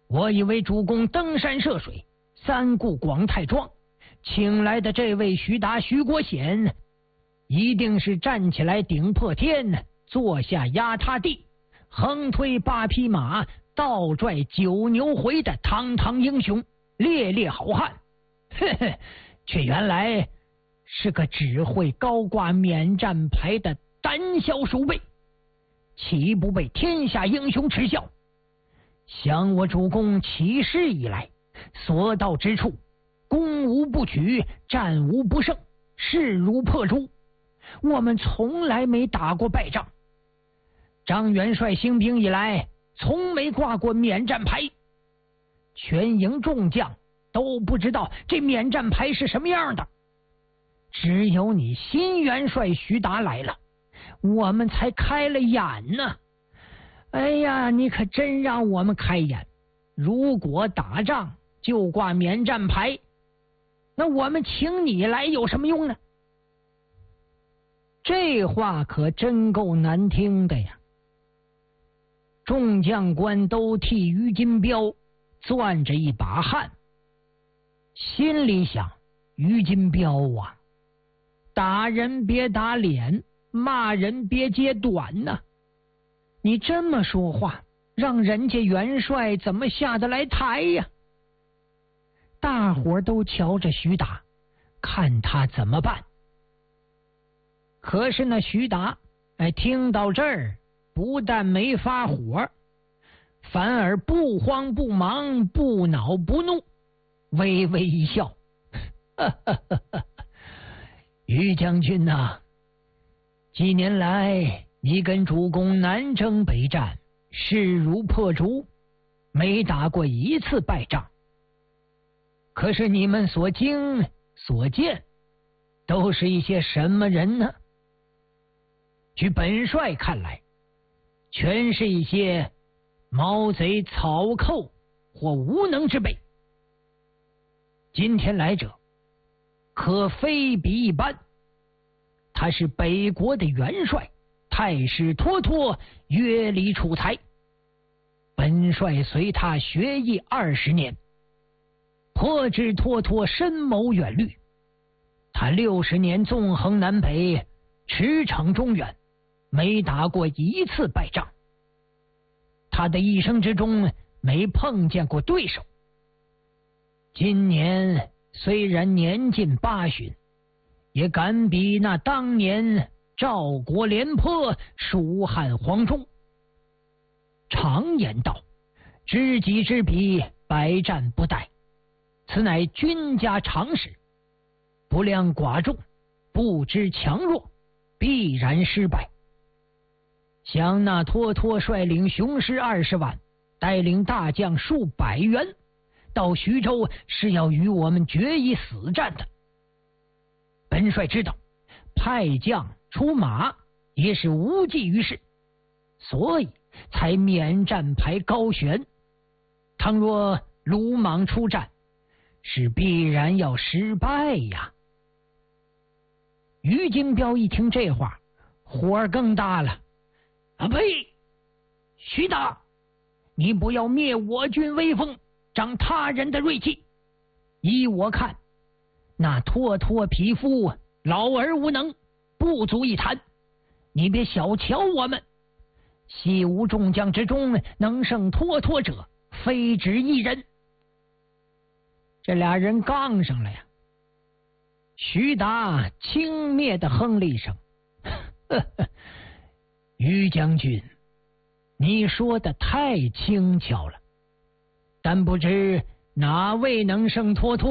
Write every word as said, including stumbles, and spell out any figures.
我以为主公登山涉水，三顾广太庄，请来的这位徐达、徐国显，一定是站起来顶破天，坐下压塌地，横推八匹马，倒拽九牛回的堂堂英雄，烈烈好汉。呵呵，却原来是个只会高挂免战牌的胆小鼠辈，岂不被天下英雄耻笑？想我主公起事以来，所到之处，攻无不取，战无不胜，势如破竹。我们从来没打过败仗。张元帅兴兵以来，从没挂过免战牌，全营众将都不知道这免战牌是什么样的。只有你新元帅徐达来了，我们才开了眼呢。哎呀，你可真让我们开眼！如果打仗就挂免战牌，那我们请你来有什么用呢？这话可真够难听的呀！众将官都替于金彪攥着一把汗，心里想：于金彪啊，打人别打脸，骂人别揭短呐、啊！你这么说话，让人家元帅怎么下得来台呀？大伙都瞧着徐达，看他怎么办。可是那徐达，哎，听到这儿，不但没发火，反而不慌不忙，不恼不怒，微微一笑，哈哈哈哈，于将军呐、啊，几年来你跟主公南征北战，势如破竹，没打过一次败仗。可是你们所经所见，都是一些什么人呢？据本帅看来，全是一些毛贼草寇或无能之辈。今天来者，可非比一般，他是北国的元帅太师脱脱约里楚才。本帅随他学艺二十年，颇知脱脱深谋远虑。他六十年纵横南北，驰骋中原，没打过一次败仗。他的一生之中没碰见过对手。今年虽然年近八旬，也敢比那当年赵国廉颇、蜀汉黄忠。常言道，知己知彼，百战不殆，此乃军家常识。不量寡众，不知强弱，必然失败。想那脱脱率领雄师二十万，带领大将数百员，到徐州是要与我们决一死战的。本帅知道，派将出马也是无济于事，所以才免战牌高悬。倘若鲁莽出战，是必然要失败呀。于金彪一听这话，火更大了。啊呸！徐达，你不要灭我军威风，长他人的锐气。依我看，那脱脱匹夫老而无能，不足一谈。你别小瞧我们，西吴众将之中，能胜脱脱者，非止一人。这俩人杠上了呀。徐达轻蔑的哼了一声，呵呵，于将军，你说的太轻巧了，但不知哪位能胜脱脱。